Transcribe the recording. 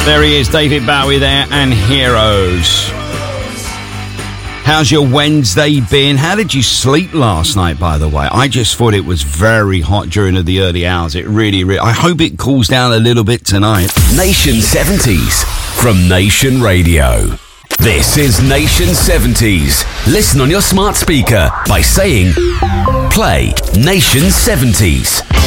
There he is, David Bowie there, and Heroes. How's your Wednesday been? How did you sleep last night, by the way? I just thought it was very hot during the early hours. It really, I hope it cools down a little bit tonight. Nation 70s from Nation Radio. This is Nation 70s. Listen on your smart speaker by saying, play Nation 70s.